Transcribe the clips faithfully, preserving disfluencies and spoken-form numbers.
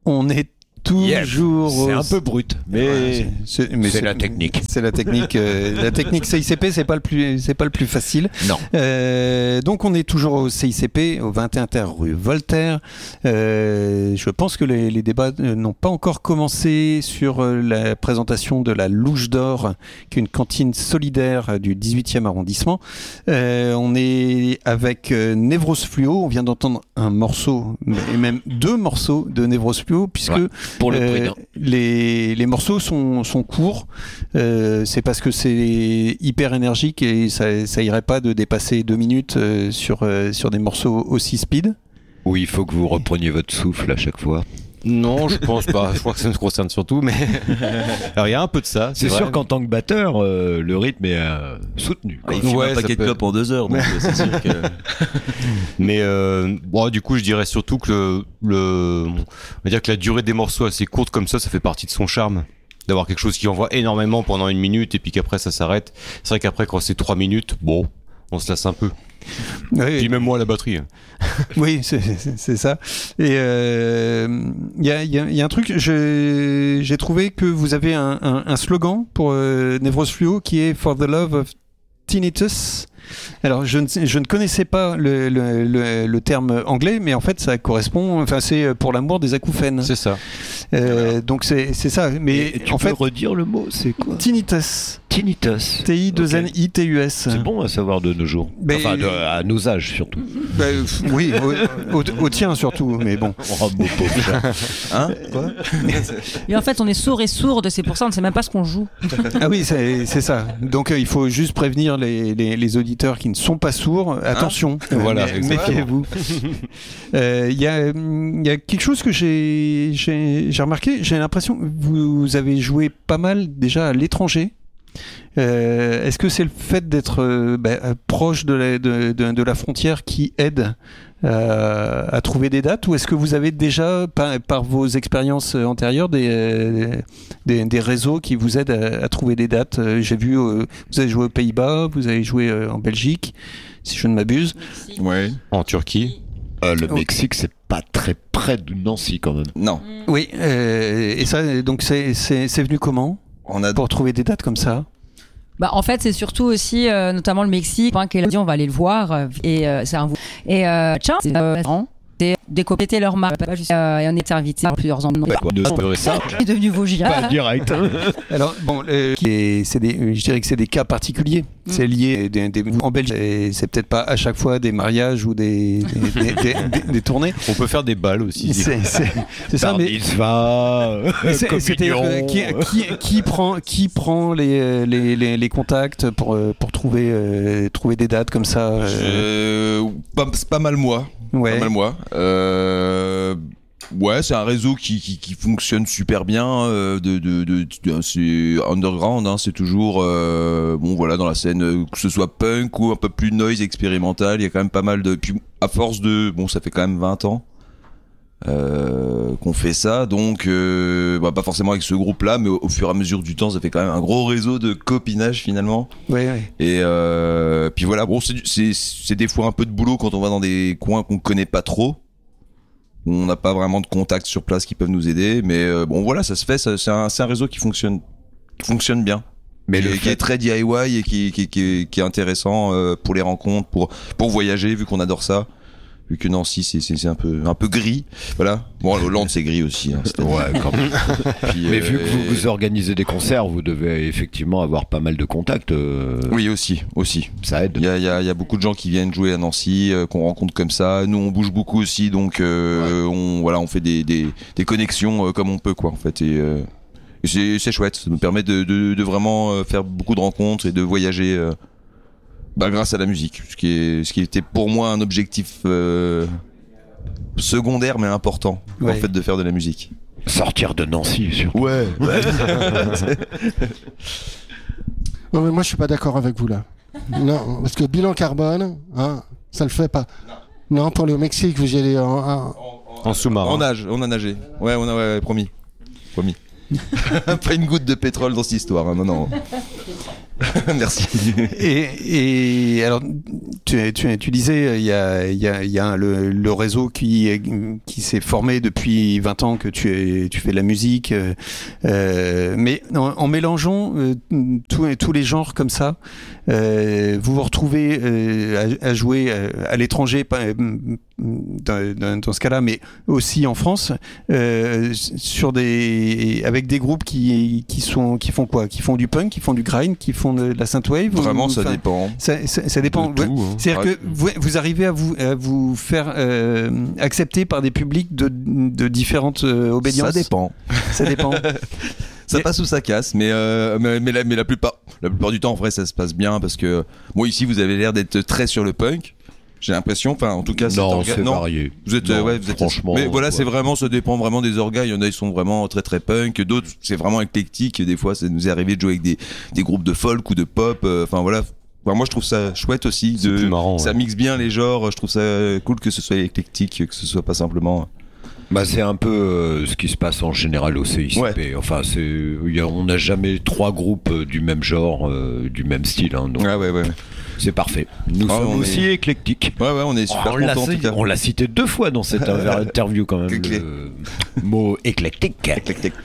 On est toujours. Yeah, c'est un peu brut, mais, ouais, c'est, c'est, mais c'est c'est la technique. C'est la technique. Euh, la technique C I C P, c'est pas le plus, c'est pas le plus facile. Non. Euh, donc on est toujours au C I C P, au vingt et un terre rue Voltaire. Euh, je pense que les, les débats n'ont pas encore commencé sur la présentation de la Louche d'Or, qui est une cantine solidaire du dix-huitième arrondissement. Euh, on est avec euh, Névros Fluo. On vient d'entendre un morceau, et même deux morceaux de Névros Fluo, puisque ouais. Pour le euh, les, les morceaux sont, sont courts, euh, c'est parce que c'est hyper énergique et ça, ça irait pas de dépasser deux minutes euh, sur, euh, sur des morceaux aussi speed. Oui, il faut que vous repreniez votre souffle à chaque fois. Non, je pense pas. Je crois que ça me concerne surtout, mais alors il y a un peu de ça. C'est, c'est sûr qu'en tant que batteur, euh, le rythme est euh, soutenu. Ah, il fume ouais, un paquet de clopes en deux heures, donc c'est sûr que. Mais euh, bon, du coup, je dirais surtout que le, le, on va dire que la durée des morceaux assez courte comme ça, ça fait partie de son charme. D'avoir quelque chose qui envoie énormément pendant une minute et puis qu'après ça s'arrête. C'est vrai qu'après quand c'est trois minutes, bon, on se lasse un peu. Oui, puis même moi la batterie. Oui, c'est, c'est, c'est ça. Et il euh, y, a, y, a, y a un truc, j'ai, j'ai trouvé que vous avez un, un, un slogan pour euh, Névros Fluo qui est For the Love of Tinnitus. Alors, je ne, je ne connaissais pas le, le, le, le terme anglais, mais en fait, ça correspond. Enfin, c'est pour l'amour des acouphènes. C'est ça. Euh, voilà. Donc, c'est, c'est ça. Mais et, et tu en peux fait, redire le mot, c'est quoi ? Tinnitus. Tinnitus. T I deux N I T U S. C'est bon à savoir de nos jours. Mais enfin, de, à nos âges surtout. Bah, oui, au, au, au tien surtout, mais bon. Oh, beau pauvre. Hein ? Quoi ? Et en fait, on est sourd et sourde, c'est pour ça on ne sait même pas ce qu'on joue. Ah oui, c'est, c'est ça. Donc, euh, il faut juste prévenir les, les, les auditeurs qui ne sont pas sourds. Attention, hein voilà, mé- méfiez-vous. Il euh, y, y a quelque chose que j'ai, j'ai, j'ai remarqué. J'ai l'impression que vous avez joué pas mal déjà à l'étranger. Euh, est-ce que c'est le fait d'être euh, bah, proche de la, de, de, de la frontière qui aide euh, à trouver des dates, ou est-ce que vous avez déjà, par, par vos expériences antérieures, des, euh, des, des réseaux qui vous aident à, à trouver des dates ? J'ai vu, euh, vous avez joué aux Pays-Bas, vous avez joué euh, en Belgique, si je ne m'abuse. Ouais. En Turquie. Euh, le okay. Mexique, c'est pas très près de Nancy quand même. Non. Oui, euh, et ça, donc c'est, c'est, c'est venu comment ? On a... Pour trouver des dates comme ça ? Bah, en fait, c'est surtout aussi, euh, notamment le Mexique, hein, qui est là, on va aller le voir, euh, et euh, c'est un vous. Et euh, tiens, c'est euh, c'est décompléter leur marque, euh, et on est invité par plusieurs endroits. Bah, est devenu Vosgien. Pas direct. Alors bon, euh, c'est des, je dirais que c'est des cas particuliers. Mm. C'est lié des, des, en Belgique. C'est peut-être pas à chaque fois des mariages ou des des, des, des, des, des tournées. On peut faire des balles aussi. C'est, c'est, c'est ça, mais va. C'est, c'était, euh, qui, qui, qui prend qui prend les, les, les, les contacts pour pour trouver euh, trouver des dates comme ça. Euh... Euh, pas, c'est pas mal moi. Ouais. Pas mal moi. Euh... Ouais, c'est un réseau qui, qui, qui fonctionne super bien. Euh, de, de, de, de, c'est underground, hein, c'est toujours euh, bon voilà dans la scène, que ce soit punk ou un peu plus noise expérimental. Il y a quand même pas mal de. Puis à force de, bon, ça fait quand même vingt ans euh, qu'on fait ça, donc euh, bah, pas forcément avec ce groupe-là, mais au, au fur et à mesure du temps, ça fait quand même un gros réseau de copinage finalement. Ouais. ouais. Et euh, puis voilà, bon, c'est, c'est, c'est des fois un peu de boulot quand on va dans des coins qu'on connaît pas trop. On n'a pas vraiment de contacts sur place qui peuvent nous aider, mais euh, bon voilà, ça se fait, ça, c'est, un, c'est un réseau qui fonctionne, qui fonctionne bien, mais qui, le fait... qui est très D I Y et qui, qui, qui, qui est intéressant euh, pour les rencontres, pour pour voyager, vu qu'on adore ça. Vu que Nancy c'est, c'est, c'est un peu un peu gris, voilà. Bon, Hollande c'est gris aussi. Hein, ouais, quand même. Puis, mais euh, vu que vous, vous organisez des concerts, vous devez effectivement avoir pas mal de contacts. Euh... Oui, aussi, aussi. Ça aide. Il y a, il y a, il y a beaucoup de gens qui viennent jouer à Nancy, euh, qu'on rencontre comme ça. Nous, on bouge beaucoup aussi, donc euh, ouais. on voilà, on fait des des, des connexions euh, comme on peut, quoi, en fait. Et, euh, et c'est, c'est chouette. Ça nous permet de, de, de vraiment faire beaucoup de rencontres et de voyager. Euh, Bah, grâce à la musique, ce qui est, ce qui était pour moi un objectif euh, secondaire mais important, ouais. En fait, de faire de la musique. Sortir de Nancy, surtout. Ouais. ouais. Non, mais moi je suis pas d'accord avec vous là. Non, parce que bilan carbone, hein, ça le fait pas. Non, pour aller au Mexique, vous y allez en, en... en sous-marin. On nage, on a nagé. Ouais, on a, ouais, promis, promis. Pas une goutte de pétrole dans cette histoire, hein, non, non. Merci. Et, et alors, tu, tu, tu disais, il y a, il y a, il y a le, le réseau qui, qui s'est formé depuis vingt ans que tu, es, tu fais de la musique, euh, mais en, en mélangeant euh, tous, tous les genres comme ça, euh, vous vous retrouvez euh, à, à jouer à l'étranger, pas, dans, dans, dans ce cas-là, mais aussi en France, euh, sur des, avec des groupes qui, qui, sont, qui font quoi ? Qui font du punk, qui font du grind, qui font de la synthwave. Vraiment, ou, ça enfin, dépend. Ça, ça, ça dépend. De tout, hein. C'est-à-dire Ouais. que vous, vous arrivez à vous, à vous faire euh, accepter par des publics de, de différentes euh, obédiences. Ça dépend. Ça dépend. Ça Mais- passe ou ça casse, mais, euh, mais, mais, la, mais la, plupart, la plupart du temps, en vrai, ça se passe bien parce que, bon, ici, vous avez l'air d'être très sur le punk. J'ai l'impression, enfin, en tout cas, cet Non, orga- c'est non, varié. vous êtes, Non, euh, ouais, vous êtes, franchement, mais voilà, ouais. c'est vraiment, ça dépend vraiment des orgas. Il y en a, ils sont vraiment très très punk. D'autres, c'est vraiment éclectique. Des fois, ça nous est arrivé de jouer avec des, des groupes de folk ou de pop. euh, Enfin, voilà. Enfin, moi, je trouve ça chouette aussi. C'est De, plus marrant, ça ouais. mixe bien les genres. Je trouve ça cool que ce soit éclectique, que ce soit pas simplement. Bah, c'est un peu euh, ce qui se passe en général au C I C P. Ouais. Enfin, c'est, il y a- on n'a jamais trois groupes euh, du même genre, euh, du même style. Hein, donc Ouais, ouais, ouais. c'est parfait. Nous Ah, sommes on aussi est- éclectiques. Ouais, ouais, on est super Oh, on l'a contents en tout cité- cas. on l'a cité deux fois dans cette euh, interview quand même. Clé. Le mot éclectique. Éclectique.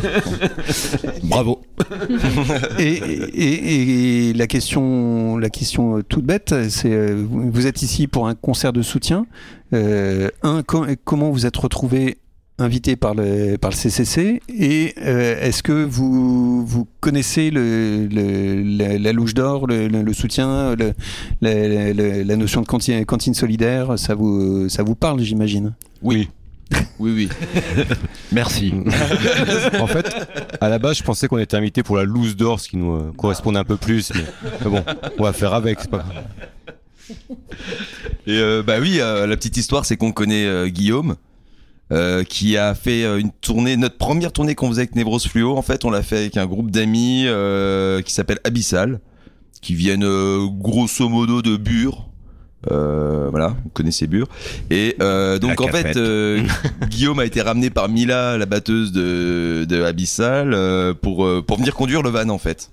Bravo. Et, et, et la question, la question toute bête, c'est euh, vous vous êtes ici pour un concert de soutien. Euh, un, com- comment vous êtes retrouvé invité par le par le C C C et euh, est-ce que vous vous connaissez le, le la, la louche d'or, le, le, le soutien, le, la, la, la notion de cantine, cantine solidaire, ça vous ça vous parle, j'imagine. Oui. Oui, oui. Merci. En fait, à la base, je pensais qu'on était invité pour la loose d'or, ce qui nous euh, correspondait un peu plus. Mais, mais bon, on va faire avec, c'est pas grave. Et euh, bah oui, euh, la petite histoire, c'est qu'on connaît euh, Guillaume, euh, qui a fait euh, une tournée, notre première tournée qu'on faisait avec Nevros Fluo. En fait, on l'a fait avec un groupe d'amis euh, qui s'appelle Abyssal, qui viennent euh, grosso modo de Bure. Euh, voilà, vous connaissez Bure. Et euh, donc La en fait, cafette. euh, Guillaume a été ramené par Mila, la batteuse de, de Abyssal, euh, pour euh, pour venir conduire le van en fait.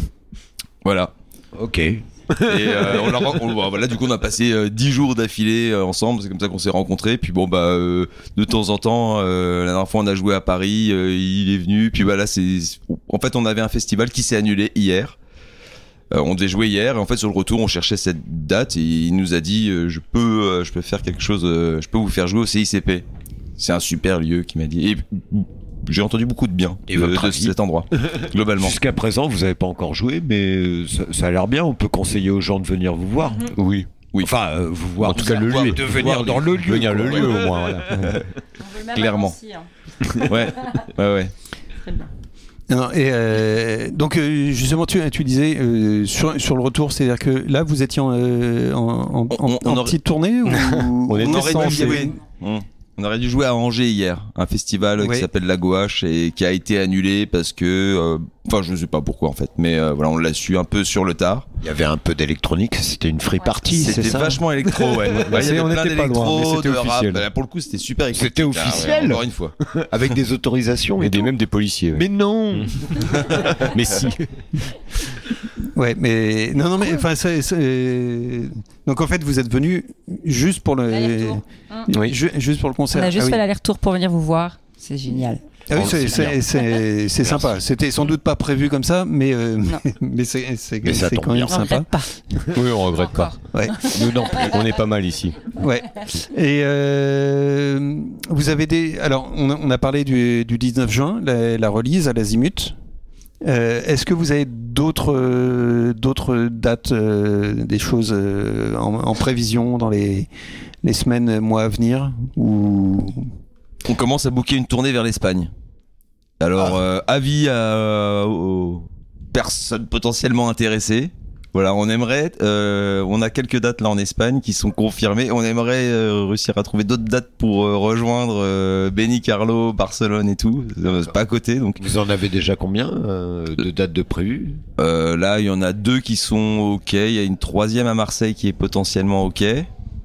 Voilà. Ok. Et euh, on l'a ren- on- voilà, du coup, on a passé euh, dix jours d'affilée euh, ensemble. C'est comme ça qu'on s'est rencontrés. Puis bon, bah, euh, de temps en temps, euh, la dernière fois, on a joué à Paris. euh, il est venu. Puis bah là, c'est. En fait, on avait un festival qui s'est annulé hier. Euh, on devait jouer hier. Et en fait, sur le retour, on cherchait cette date. Et il nous a dit, euh, je peux, euh, je peux faire quelque chose. euh, je peux vous faire jouer au C I C P. C'est un super lieu, qui m'a dit. Et j'ai entendu beaucoup de bien Et de, votre de avis cet endroit, globalement. Jusqu'à présent, vous n'avez pas encore joué, mais euh, ça, ça a l'air bien. On peut conseiller aux gens de venir vous voir. Oui. Oui. Enfin, euh, vous voir. En tout cas, le voir- lieu. De venir Voir dans le lieu. Venir le quoi. lieu, au moins. Voilà. Clairement. Ouais, ouais, ouais. Non, et euh, donc euh, justement tu, tu disais euh, sur, sur le retour, c'est-à-dire que là vous étiez en, euh, en, en, On- en- on en aurait- petite tournée ou On était On aurait dû censé. jouer. On- On aurait dû jouer à Angers hier, un festival Ouais. qui s'appelle La Gouache et qui a été annulé parce que, euh, enfin, je ne sais pas pourquoi en fait, mais euh, voilà, on l'a su un peu sur le tard. Il y avait un peu d'électronique. C'était une free party, c'est C'était ça vachement électro, ouais. Bah, Il y c'est- avait on plein était pas loin, mais d'électro, c'était de rap. officiel. Bah, pour le coup, c'était super éclectique. C'était Ah, ouais, officiel. encore une fois. Avec des autorisations. Et Et des, tout. même des policiers. ouais. Mais non. Mais si. Ouais, mais non, non, mais enfin, c'est- c'est- donc en fait, vous êtes venu juste pour le, L'aller-retour. Oui. ju- juste pour le On concert. a juste ah oui. fait l'aller-retour pour venir vous voir. C'est génial. Ah oui, Oh, c'est- c'est bien. c'est c'est- c'est sympa. C'était sans doute pas prévu comme ça, mais euh, Non. mais c'est c'est Mais ça c'est tombe quand même bien. On sympa. regrette pas. Oui, on regrette pas. Ouais. Nous non plus. On est pas mal ici. Ouais. Et euh, vous avez des. Alors, on a, on a parlé du, du dix-neuf juin, la, la release à l'Azimut. Euh, Est-ce que vous avez d'autres euh, d'autres dates, euh, des choses euh, en, en prévision dans les les semaines, mois à venir ou On commence à booker une tournée vers l'Espagne. Alors, euh, avis à, aux personnes potentiellement intéressées. Voilà, on aimerait, euh, on a quelques dates là en Espagne qui sont confirmées. On aimerait euh, réussir à trouver d'autres dates pour euh, rejoindre euh, Benicarlo, Barcelone et tout. Euh, C'est pas à côté, donc Vous en avez déjà combien euh, de dates de prévues? euh, là il y en a deux qui sont ok. Il y a une troisième à Marseille qui est potentiellement ok.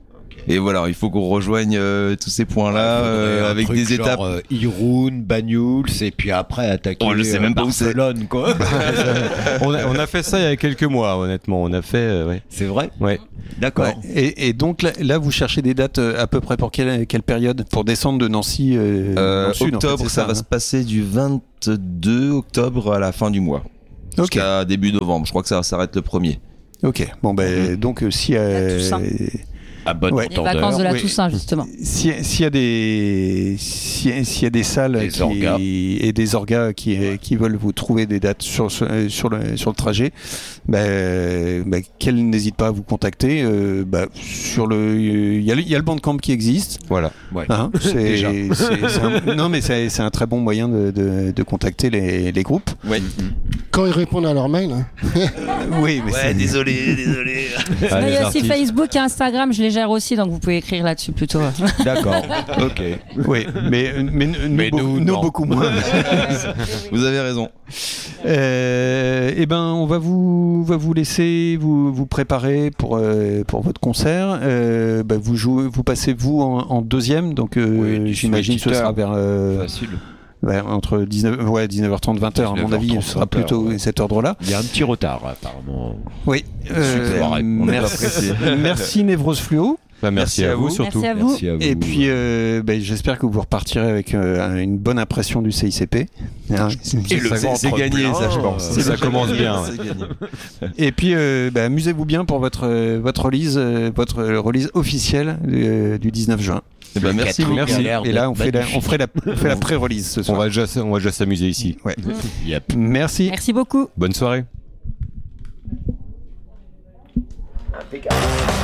Et voilà, il faut qu'on rejoigne euh, tous ces points-là euh, avec des genre, étapes. Euh, Irun, Banyuls, et puis après attaquer. On ne sait euh, même pas où c'est. Barcelone, quoi. on, a, on a fait ça il y a quelques mois, honnêtement. On a fait, euh, ouais. C'est vrai. Ouais. D'accord. Ouais. Et, et donc là, là, vous cherchez des dates euh, à peu près pour quelle, quelle période pour descendre de Nancy euh, Euh, dans le sud, octobre, en fait, c'est ça, ça va hein. se passer du vingt-deux octobre à la fin du mois. Ok. Jusqu'à début novembre. Je crois que ça s'arrête le premier. Ok. Bon ben Mhm. donc euh, si euh, La Toussaint. À bonne Ouais. Les vacances de la Oui. Toussaint, justement. si- s'il y a des si- s'il y a des salles Des qui, orgas. et des orgas qui qui veulent vous trouver des dates sur ce- sur le sur le trajet, ben ben, qu'elles n'hésitent pas à vous contacter. Euh, ben, sur le il y a le- il y a le Bandcamp qui existe. Voilà. Ouais. Hein, c'est, Déjà. c'est- c'est un, non mais c'est, c'est un très bon moyen de, de, de contacter les, les groupes. Ouais. Quand ils répondent à leur mail, hein. Oui, mais c'est- désolé, désolé. Ah, Il les y a aussi artistes. Facebook et Instagram, je les gère aussi, donc vous pouvez écrire là-dessus plutôt. D'accord. Ok. oui, mais mais, nous, Mais beau- nous, nous non. beaucoup moins. Vous avez raison. Euh, eh ben, on va vous va vous laisser vous vous préparer pour euh, pour votre concert. Euh, bah, vous jouez, vous passez vous en, en deuxième, donc euh, Oui, du j'imagine que ce Sweet sera vers euh, Facile. ouais, entre dix-neuf ouais dix-neuf heures trente vingt heures à mon avis, ce sera plutôt ouais. cet ordre-là. Il y a un petit retard, apparemment. Oui. Euh, Super, on merci, merci Névrose Fluo. Bah, merci, Merci à à vous, vous. surtout. Merci à vous. Merci à vous. Et puis, euh, ben, j'espère que vous repartirez avec euh, une bonne impression du C I C P. Hein, Et le C'est- c'est ventre gagné, plein, ça, je pense. euh, Ça commence bien. C'est gagné. Et puis, euh, ben, amusez-vous bien pour votre euh, votre release, euh, votre release officielle euh, du dix-neuf juin. Eh ben, merci Catherine beaucoup. Merci. Galère Et de là, on fait la, magnifique. on ferait la, on fait la pré-release ce On soir. va déjà, on va déjà s'amuser ici. Ouais. Yep. Merci. Merci beaucoup. Bonne soirée. Impeccable.